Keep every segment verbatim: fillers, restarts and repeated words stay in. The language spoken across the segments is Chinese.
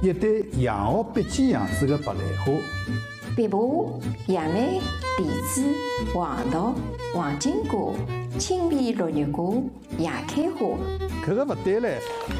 一对洋学笔记样式的白兰花。 碧波、杨梅、荔枝、黄桃、黄金果、青皮六月果、野开花。 搿个勿对嘞。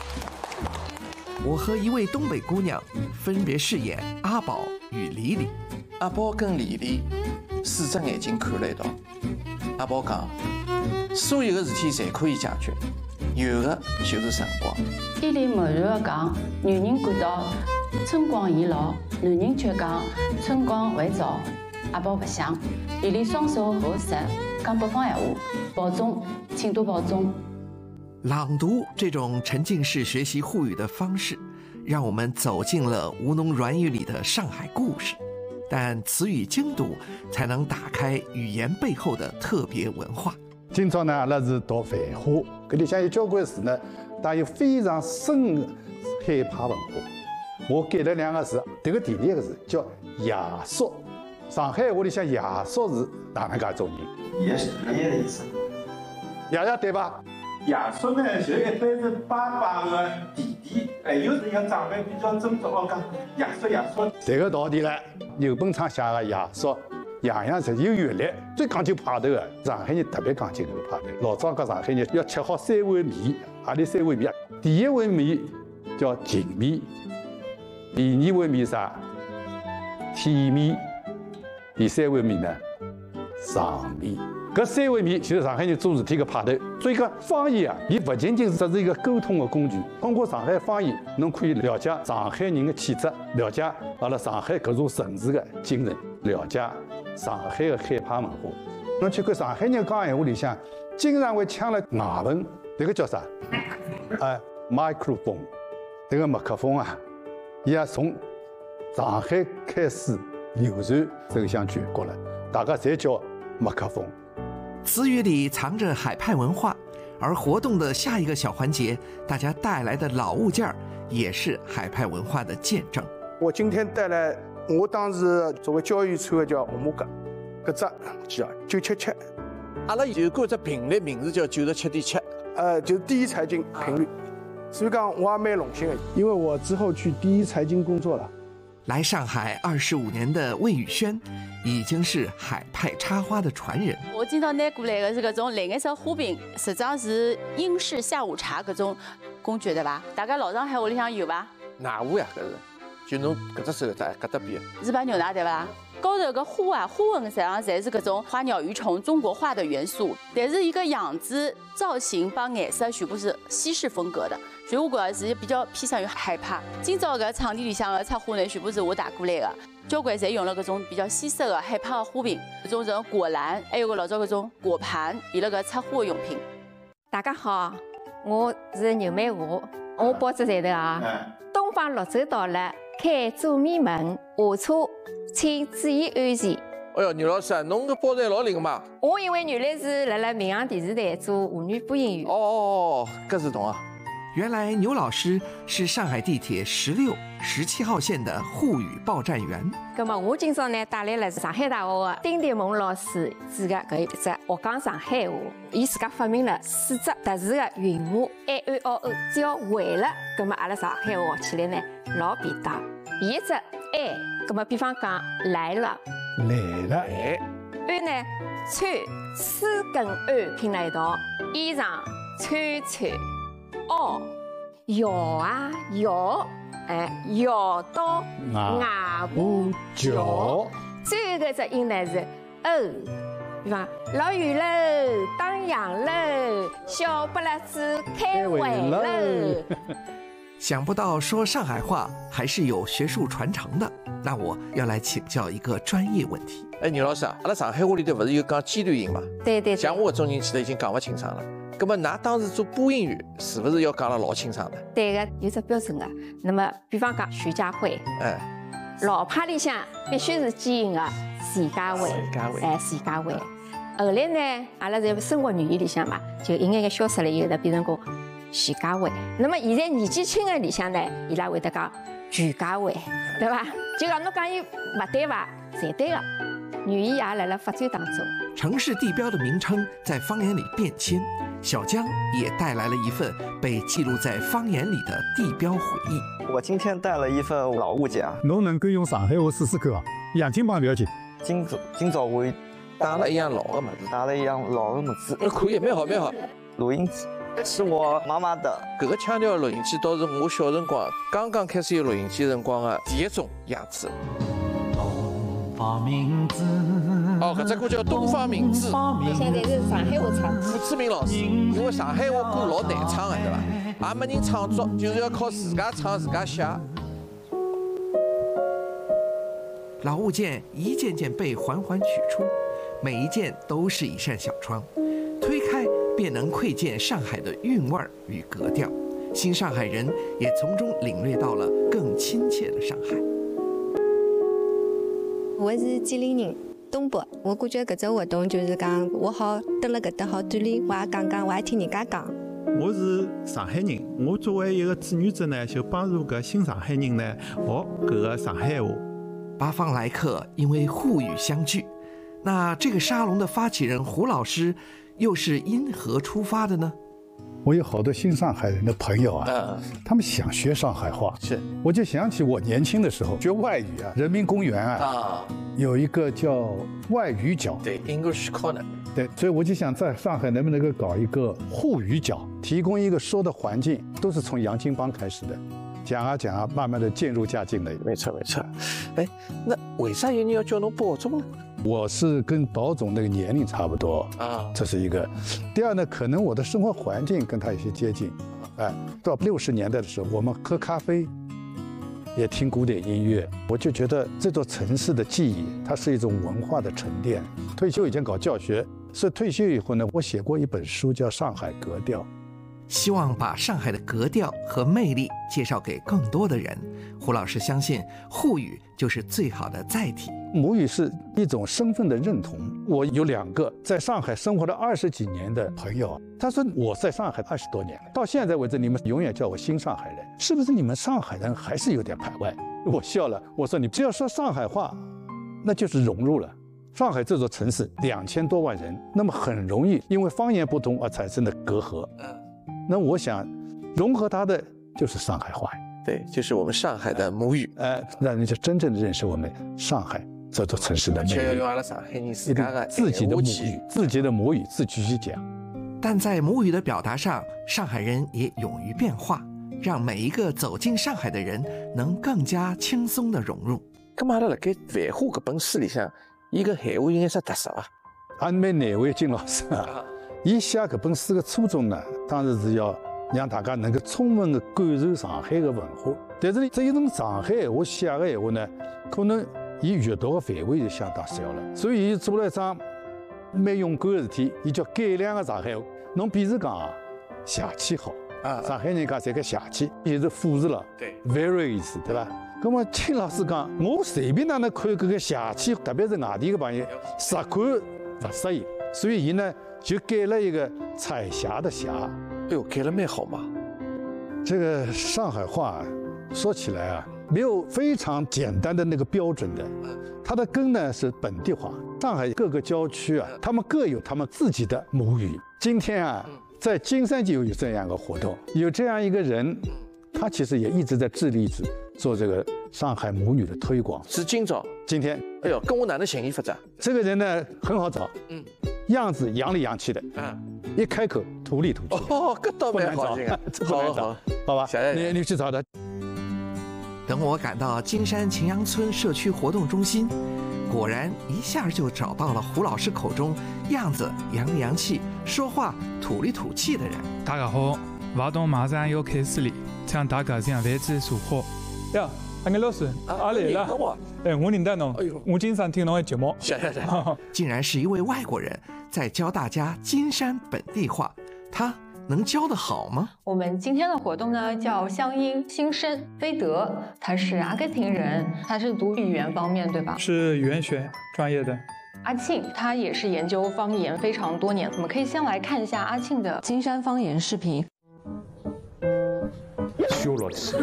我和一位东北姑娘分别饰演阿宝与李李。 阿宝跟李李四只眼睛看了一道。阿宝讲，所有的事体侪可以解决，有的就是辰光。 李李默然地讲，女人感到春光已老，男人却讲春光还早。阿宝不想，李李双手合十，讲北方闲话，保重，请多保重。 朗读这种沉浸式学习沪语的方式，让我们走进了吴侬软语里的上海故事。但词语精读才能打开语言背后的特别文化。 今朝呢，阿拉是读《繁花》，搿里向有交关字呢，带有非常深的海派文化。我改了两个字，迭个第一个字叫夜宿。上海话里向夜宿是哪能介做人？ 也是爷爷的意思。 爷爷对吧？ 爷叔呢，就一般是爸爸的弟弟，还有是像长辈比较尊重，我讲爷叔爷叔。 这个道理了。牛本昌写的爷叔，样样侪有阅历，最讲究派头的。上海人特别讲究这个派头。老早讲上海人要吃好三碗面，何里三碗面？第一碗面叫净面，第二碗面啥？体面，第三碗面呢？上面。搿三碗面就是上海人做事体的派头。所以讲方言啊，伊勿仅仅只是一个沟通的工具。通过上海方言，侬可以了解上海人的气质，了解阿拉上海搿座城市的精神，了解上海的海派文化。侬去看上海人讲闲话里向，经常会呛了外文，这个叫啥？哎 ，microphone， 这个麦克风啊，伊也从上海开始流传走向全国了，大家侪叫麦克风。 词语里藏着海派文化，而活动的下一个小环节，大家带来的老物件也是海派文化的见证。 我今天带来，我当时作为教育穿的叫红马甲，搿只叫九七七。 阿拉有过只频率名字叫九十七点七， 呃，就是第一财经频率。所以讲我也蛮荣幸的，因为我之后去第一财经工作了。 来上海二十五年的魏宇轩，已经是海派插花的传人。 我今朝拿过来的是搿种蓝颜色花瓶，实际上是英式下午茶搿种工具对伐？大家老上海屋里向有伐？ 奶壶呀，搿是，就侬搿只手在搿搭边。 日本牛奶对伐？高头搿花啊，花纹实际上侪是搿种花鸟鱼虫中国画的元素，但是一个样子、造型帮颜色全部是西式风格的，所以我觉着是比较偏向于海派。今朝搿场地里向的插花呢，全部是我带过来的，交关侪用了搿种比较西式的海派的花瓶，搿种种果篮，还有个老早搿种果盘，变了搿插花的用品。 大家好，我是牛美华，我报纸在头啊。东方绿洲到了，开左面门，下车请注意安全。 哎哟，牛老师啊，侬搿包材老灵嘛！ 我因为原来是辣辣民扬电视台做妇女播音员。 哦哦哦，搿是懂啊。 原来牛老师是上海地铁十六、十七号线的沪语报站员。 咁么，我今朝呢带来了上海大学的丁迪蒙老师主的搿一只学讲上海话。伊自家发明了四只特殊的韵母 a o o o， 只要会了，咁么阿拉上海话学起来呢老便当。第一只 a， 咁么比方讲来了， 来了， 哎， 安呢穿丝跟安拼了一道，衣裳穿穿。哦，摇啊摇，哎，摇到外婆桥。最后一个只音呢是哦，比方老远喽，打烊喽，小不拉子开会喽。 想不到说上海话还是有学术传承的，那我要来请教一个专业问题。 哎，牛老师啊，阿拉上海话里头勿是有讲尖端音嘛？ 对对。 像我这种人其实已经讲勿清爽了。咁么，㑚当时做播音员是不是要讲了老清爽的？ 对个，有只标准的。那么，比方讲徐家汇， 哎， 老派里向必须是基因的徐家汇， 徐家汇， 哎，徐家汇。后来呢，阿拉在生活语言里向嘛，就一眼眼消失了以后呢，变成个徐家汇。那么现在年纪轻的里向呢，伊拉会得讲全家汇，对吧？就讲侬讲伊勿对伐？侪对个。语言也辣辣发展当中。 城市地标的名称在方言里变迁， 小江也带来了一份被记录在方言里的地标回忆。 我今天带了一份老物件啊， 侬能够用上海话试试看啊？杨金帮不要紧。 今早今早我打了一样老的么子， 打了一样老的么子， 可以，蛮好蛮好。 录音机是我妈妈的。 搿个腔调录音机倒是我小辰光刚刚开始有录音机辰光的第一种样子。 东方明珠。 哦，搿只歌叫《东方明珠》。 现在是上海话唱。 胡志明老师，因为上海话歌老难唱的，对伐？也没人唱作，就是要靠自家唱自家写。 老物件一件件被缓缓取出，每一件都是一扇小窗，推开便能窥见上海的韵味与格调。新上海人也从中领略到了更亲切的上海。 我是吉林人，东北。我感觉搿只活动就是讲，我好蹲辣搿搭好锻炼，我也讲讲，我也听人家讲。 我是上海人，我作为一个志愿者呢，就帮助搿新上海人呢学搿个上海话。 八方来客因为沪语相聚，那这个沙龙的发起人胡老师又是因何出发的呢？ 我有好多新上海人的朋友啊， 嗯， 他们想学上海话， 是， 我就想起我年轻的时候学外语啊，人民公园啊， 啊， 有一个叫外语角， 对 ，English Corner， 对，所以我就想在上海能不能够搞一个沪语角，提供一个说的环境，都是从杨金帮开始的。讲啊讲啊，慢慢的渐入佳境了。 没错没错。哎，那为啥有人要叫侬保总呢？ 我是跟保总那个年龄差不多啊， 这是一个。第二呢，可能我的生活环境跟他有些接近。哎，到六十年代的时候，我们喝咖啡，也听古典音乐，我就觉得这座城市的记忆，它是一种文化的沉淀。退休以前搞教学，所以退休以后呢，我写过一本书叫《上海格调》。 希望把上海的格调和魅力介绍给更多的人。胡老师相信沪语就是最好的载体。 母语是一种身份的认同。我有两个在上海生活了二十几年的朋友，他说我在上海二十多年了，到现在为止你们永远叫我新上海人，是不是你们上海人还是有点排外？我笑了，我说你只要说上海话，那就是融入了。上海这座城市两千多万人，那么很容易因为方言不同而产生的隔阂。那我想融合它的就是上海话， 对，就是我们上海的母语， 呃，让人家真正的认识我们上海这座城市的魅力。 而且要用阿拉上海人自家的自己的母语，自己的母语自己去讲。 但在母语的表达上，上海人也勇于变化，让每一个走进上海的人能更加轻松地融入。 咁阿拉辣盖繁花搿本书里向，伊个闲话有眼啥特色伐？ 俺们哪位金老师啊？伊写搿本书的初衷呢，当然是要让大家能够充分的感受上海的文化。但是呢，这一种上海话写的闲话呢，可能伊阅读的范围就相当小了。所以伊做了一桩蛮勇敢的事体，伊叫改良的上海话。侬比如讲啊，邪气好啊，上海人讲这个邪气，也是复制了， 对 ，very 意思，对吧？那么秦老师讲，我随便哪能看搿个邪气，特别是外地的朋友，实看勿适宜，所以伊呢。就改了一个彩霞的霞， 哎呦，改了蛮好嘛。 这个上海话说起来啊，没有非常简单的那个标准的，它的根呢是本地化。上海各个郊区啊，他们各有他们自己的母语。今天啊，在金山就有这样一个活动，有这样一个人，他其实也一直在致力于做这个上海母语的推广。 是今朝， 今天， 哎呦，跟我哪能寻伊法子？ 这个人呢很好找，嗯。样子洋里洋气的，嗯，一开口土里土气。 哦，搿倒蛮好听啊， 好好好，好吧，你你去找他。 等我赶到金山秦阳村社区活动中心，果然一下就找到了胡老师口中样子洋里洋气、说话土里土气的人。 大家好，活动马上要开始了，请大家向位置坐好。呀，阿眼老师，阿来了。哎，我认得侬，我经常听侬的节目。 是是是， 竟然是一位外国人在教大家金山本地话，他能教得好吗？ 我们今天的活动呢叫乡音新生，菲德他是阿根廷人，他是读语言方面对吧？ 是语言学专业的。 阿庆他也是研究方言非常多年，我们可以先来看一下阿庆的金山方言视频。 修罗词。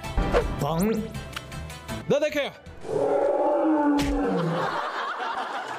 帮。那再看，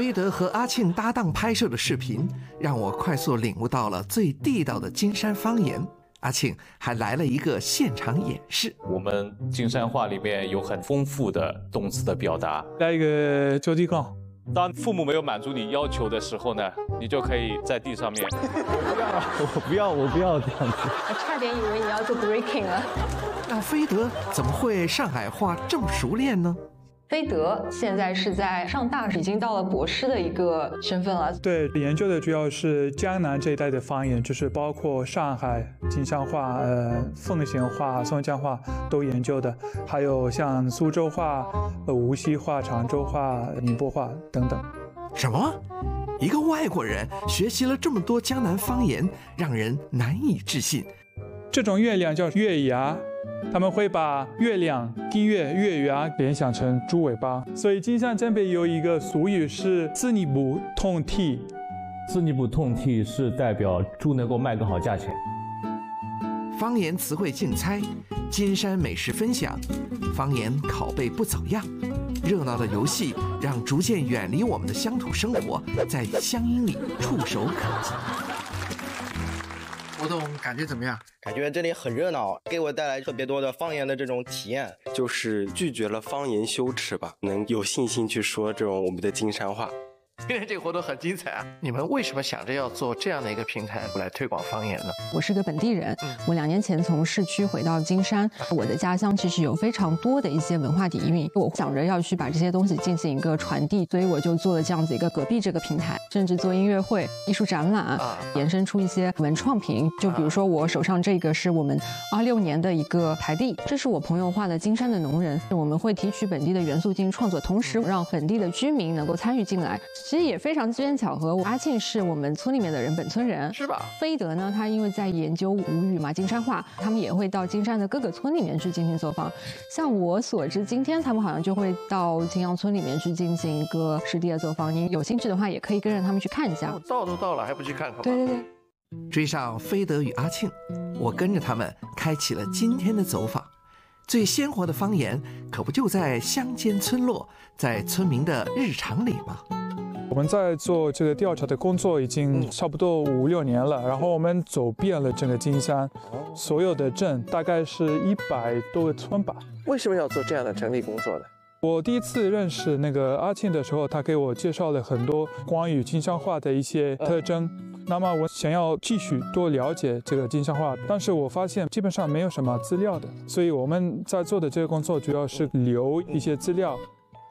飞德和阿庆搭档拍摄的视频，让我快速领悟到了最地道的金山方言。阿庆还来了一个现场演示。 我们金山话里面有很丰富的动词的表达。 来一个脚底杠。 当父母没有满足你要求的时候呢，你就可以在地上面。 我不要，我不要这样子。 我差点以为你要做 breaking 了。 那飞德怎么会上海话这么熟练呢？ 飞德现在是在上大，已经到了博士的一个身份了。 对，研究的主要是江南这一带的方言，就是包括上海金山话、呃奉贤话、松江话都研究的，还有像苏州话、呃无锡话、常州话、宁波话等等。 什么？一个外国人学习了这么多江南方言，让人难以置信。 这种月亮叫月牙。他们会把月亮、地月、月牙联想成猪尾巴，所以金山这边有一个俗语是“自你不痛踢”， 自你不痛踢是代表猪能够卖个好价钱。 方言词汇竞猜，金山美食分享，方言拷贝不走样，热闹的游戏让逐渐远离我们的乡土生活在乡音里触手可及。活动感觉怎么样？ 感觉这里很热闹，给我带来特别多的方言的这种体验， 就是拒绝了方言羞耻吧，能有信心去说这种我们的金山话。 今天这个活动很精彩啊！你们为什么想着要做这样的一个平台来推广方言呢？ 我是个本地人，我两年前从市区回到金山，我的家乡其实有非常多的一些文化底蕴，我想着要去把这些东西进行一个传递，所以我就做了这样子一个隔壁这个平台，甚至做音乐会、艺术展览，啊、延伸出一些文创品。就比如说我手上这个是我们二六年的一个台地，这是我朋友画的金山的农人，我们会提取本地的元素进行创作，同时让本地的居民能够参与进来。其实也非常机缘巧合，阿庆是我们村里面的人，本村人是吧？ 飞德呢，他因为在研究吴语嘛，金山话，他们也会到金山的各个村里面去进行走访。像我所知，今天他们好像就会到金阳村里面去进行一个实地的走访。您有兴趣的话，也可以跟着他们去看一下。 到都到了，还不去看看吗？ 对对对。 追上飞德与阿庆，我跟着他们开启了今天的走访。最鲜活的方言，可不就在乡间村落，在村民的日常里吗？ 我们在做这个调查的工作已经差不多五六年了，然后我们走遍了整个金山，所有的镇大概是一百多个村吧。 为什么要做这样的整理工作呢？ 我第一次认识那个阿庆的时候，他给我介绍了很多关于金山话的一些特征。那么我想要继续多了解这个金山话，但是我发现基本上没有什么资料的，所以我们在做的这个工作主要是留一些资料。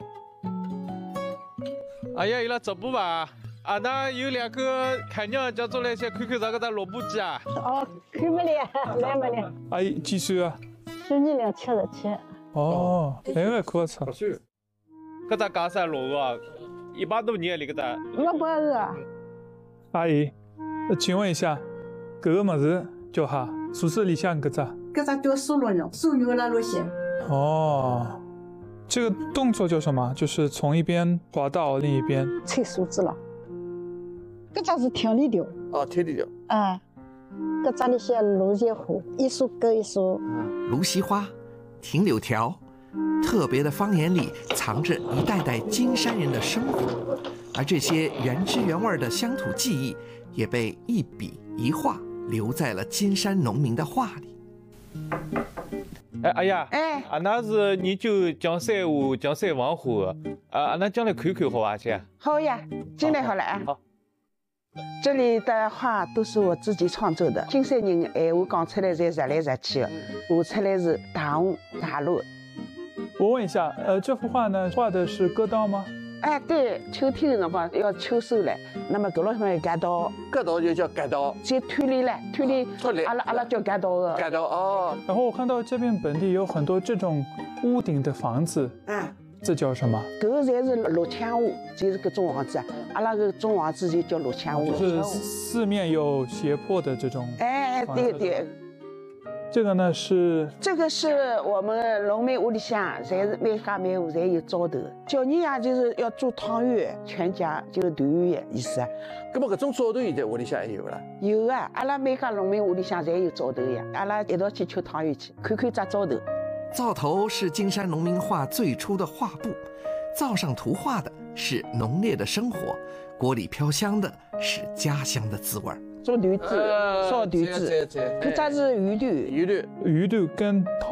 哎呀，伊拉直播吧？啊，那有两个看娘叫做来些看看这个的萝卜鸡啊。 哦，看不了，来不了。 阿姨几岁啊？ 十二两七十七。 哦，那个可操。 搿只加啥萝卜啊？一百多年那个的。 萝卜啊。 阿姨，请问一下，搿个么子叫啥？宿舍里向搿只？ 搿只叫酥肉肉，酥肉了肉馅。 哦。这个动作叫什么？就是从一边滑到另一边。 切树枝了。搿只是调理条。 哦，调理条。 啊，搿只里些芦荟花，一束搁一束。 芦荟花，停柳条，特别的方言里藏着一代代金山人的生活，而这些原汁原味的乡土记忆，也被一笔一画留在了金山农民的画里。 哎，阿爷，哎，阿那是研究江山话、江山文化的，啊，阿那将来看看好伐？姐？ 好呀，进来好了啊。好。这里的话都是我自己创作的，金山人闲话讲出来侪实来实去的，画出来是大红大绿。 我问一下，呃，这幅画呢，画的是割稻吗？ 哎，对，秋天的辰光要秋收了，那么搿老上面割稻， 割稻就叫割稻， 就脱离了，脱离，脱离，阿拉阿拉叫割稻的。 割稻哦。 然后我看到这边本地有很多这种屋顶的房子， 啊， 这叫什么？ 搿个侪是落墙屋，就是搿种房子啊，阿拉搿种房子就叫落墙屋。 就是四面有斜坡的这种。 哎，对对。 这个呢是， 这个是我们农民屋里向，侪是每家每户侪有灶头。叫你呀，就是要做汤圆，全家就是团圆的意思啊。 那么搿种灶头现在屋里向还有啦？ 有啊，阿拉每家农民屋里向侪有灶头呀。阿拉一道去吃汤圆去，看看只灶头。 灶头是金山农民画最初的画布，灶上图画的是浓烈的生活，锅里飘香的是家乡的滋味。 做驴子，烧驴子，搿只是鱼肚， 鱼肚跟